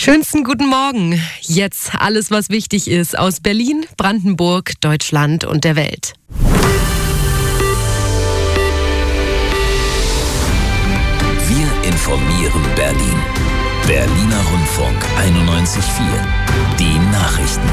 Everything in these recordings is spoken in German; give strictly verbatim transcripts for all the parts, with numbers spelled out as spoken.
Schönsten guten Morgen. Jetzt alles, was wichtig ist aus Berlin, Brandenburg, Deutschland und der Welt. Wir informieren Berlin. Berliner Rundfunk einundneunzig Komma vier. Die Nachrichten.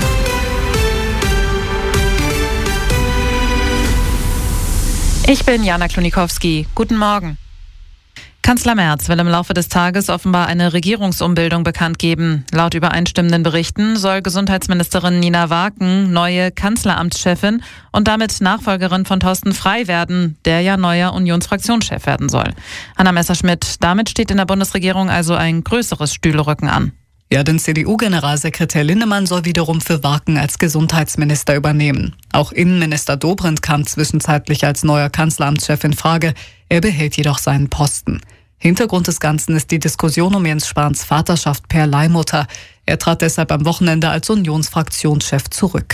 Ich bin Jana Klonikowski. Guten Morgen. Kanzler Merz will im Laufe des Tages offenbar eine Regierungsumbildung bekannt geben. Laut übereinstimmenden Berichten soll Gesundheitsministerin Nina Waken neue Kanzleramtschefin und damit Nachfolgerin von Thorsten Frey werden, der ja neuer Unionsfraktionschef werden soll. Hanna Messerschmidt, damit steht in der Bundesregierung also ein größeres Stühlerücken an. Ja, denn C D U-Generalsekretär Linnemann soll wiederum für Waken als Gesundheitsminister übernehmen. Auch Innenminister Dobrindt kam zwischenzeitlich als neuer Kanzleramtschef in Frage. Er behält jedoch seinen Posten. Hintergrund des Ganzen ist die Diskussion um Jens Spahns Vaterschaft per Leihmutter. Er trat deshalb am Wochenende als Unionsfraktionschef zurück.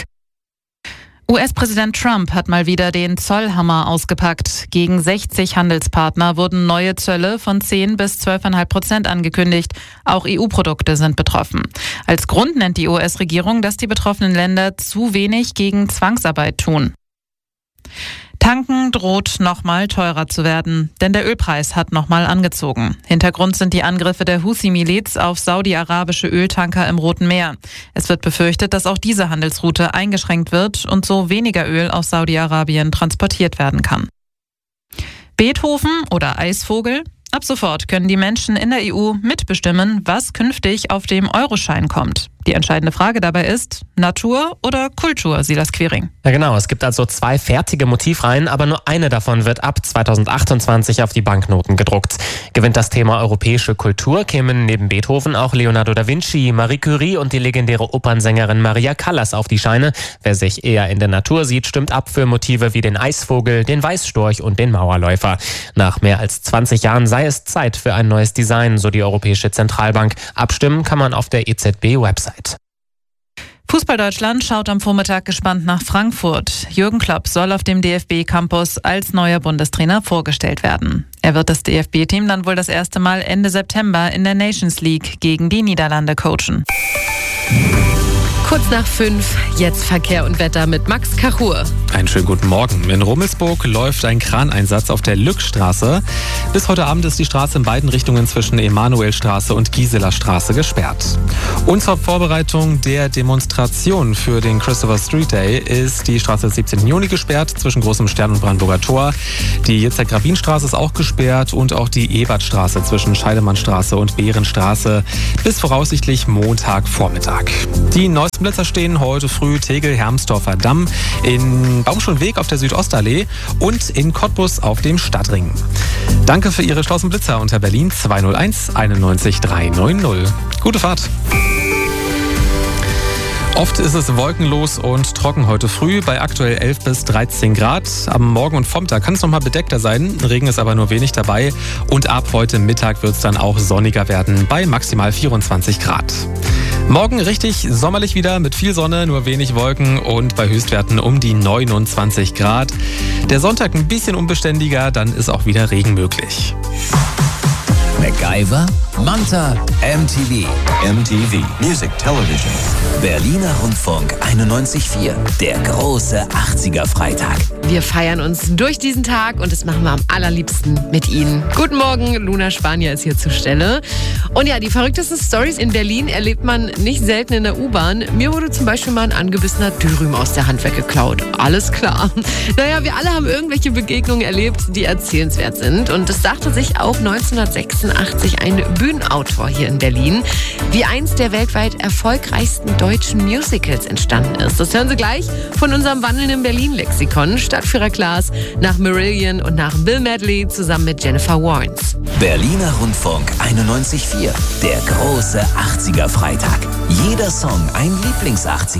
U S-Präsident Trump hat mal wieder den Zollhammer ausgepackt. Gegen sechzig Handelspartner wurden neue Zölle von zehn bis zwölf Komma fünf Prozent angekündigt. Auch E U-Produkte sind betroffen. Als Grund nennt die U S-Regierung, dass die betroffenen Länder zu wenig gegen Zwangsarbeit tun. Tanken droht nochmal teurer zu werden, denn der Ölpreis hat nochmal angezogen. Hintergrund sind die Angriffe der Houthi-Miliz auf saudi-arabische Öltanker im Roten Meer. Es wird befürchtet, dass auch diese Handelsroute eingeschränkt wird und so weniger Öl aus Saudi-Arabien transportiert werden kann. Beethoven oder Eisvogel? Ab sofort können die Menschen in der E U mitbestimmen, was künftig auf dem Euroschein kommt. Die entscheidende Frage dabei ist, Natur oder Kultur, Silas Quiring? Ja genau, es gibt also zwei fertige Motivreihen, aber nur eine davon wird ab zweitausendachtundzwanzig auf die Banknoten gedruckt. Gewinnt das Thema europäische Kultur, kämen neben Beethoven auch Leonardo da Vinci, Marie Curie und die legendäre Opernsängerin Maria Callas auf die Scheine. Wer sich eher in der Natur sieht, stimmt ab für Motive wie den Eisvogel, den Weißstorch und den Mauerläufer. Nach mehr als zwanzig Jahren sei es Zeit für ein neues Design, so die Europäische Zentralbank. Abstimmen kann man auf der E Z B-Website. Fußball Deutschland schaut am Vormittag gespannt nach Frankfurt. Jürgen Klopp soll auf dem D F B-Campus als neuer Bundestrainer vorgestellt werden. Er wird das D F B-Team dann wohl das erste Mal Ende September in der Nations League gegen die Niederlande coachen. Kurz nach fünf, jetzt Verkehr und Wetter mit Max Kachur. Einen schönen guten Morgen. In Rummelsburg läuft ein Kraneinsatz auf der Lückstraße. Bis heute Abend ist die Straße in beiden Richtungen zwischen Emanuelstraße und Gieseler Straße gesperrt. Und zur Vorbereitung der Demonstration für den Christopher Street Day ist die Straße des siebzehnten Juni gesperrt zwischen Großem Stern und Brandenburger Tor. Die Jitzek-Rabin-Straße ist auch gesperrt und auch die Ebertstraße zwischen Scheidemannstraße und Behrenstraße bis voraussichtlich Montagvormittag. Die neuesten Blitzer stehen heute früh Tegel-Hermsdorfer Damm, in Baumschulenweg auf der Südostallee und in Cottbus auf dem Stadtring. Danke für Ihre Schlausen Blitzer unter Berlin zwei null eins einundneunzig drei neun null. Gute Fahrt! Oft ist es wolkenlos und trocken heute früh bei aktuell elf bis dreizehn Grad. Am Morgen und Vormittag kann es nochmal bedeckter sein. Regen ist aber nur wenig dabei. Und ab heute Mittag wird es dann auch sonniger werden bei maximal vierundzwanzig Grad. Morgen richtig sommerlich wieder mit viel Sonne, nur wenig Wolken und bei Höchstwerten um die neunundzwanzig Grad. Der Sonntag ein bisschen unbeständiger, dann ist auch wieder Regen möglich. MacGyver, Manta, M T V. M T V Music Television. Berliner Rundfunk einundneunzig Komma vier. Der große achtziger-Freitag. Wir feiern uns durch diesen Tag und das machen wir am allerliebsten mit Ihnen. Guten Morgen, Luna Spanier ist hier zur Stelle. Und ja, die verrücktesten Stories in Berlin erlebt man nicht selten in der U-Bahn. Mir wurde zum Beispiel mal ein angebissener Dürüm aus der Hand weggeklaut. Alles klar. Naja, wir alle haben irgendwelche Begegnungen erlebt, die erzählenswert sind. Und das dachte sich auch neunzehnhundertsechsundachtzig ein Bühnenautor hier in Berlin, wie eins der weltweit erfolgreichsten deutschen Musicals entstanden ist. Das hören Sie gleich von unserem wandelnden Berlin-Lexikon. Stadtführer Klaas nach Marillion und nach Bill Medley zusammen mit Jennifer Warnes. Berliner Rundfunk einundneunzig Komma vier. Der große achtziger-Freitag. Jeder Song ein Lieblings-achtziger.